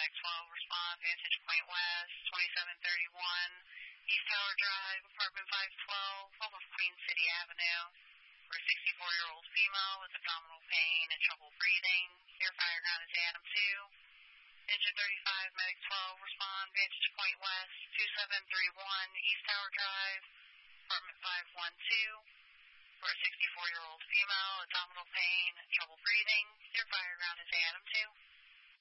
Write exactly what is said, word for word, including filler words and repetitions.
Medic twelve, respond, Vantage Point West, twenty-seven thirty-one, East Tower Drive, apartment five twelve, off of Queen City Avenue, for a sixty-four-year-old female with abdominal pain and trouble breathing. Air fire ground is Adam two. Engine thirty-five, Medic twelve, respond, Vantage Point West, two seven three one, East Tower Drive, apartment five one two, for a sixty-four-year-old female, abdominal pain, trouble breathing. Air fire ground is Adam two.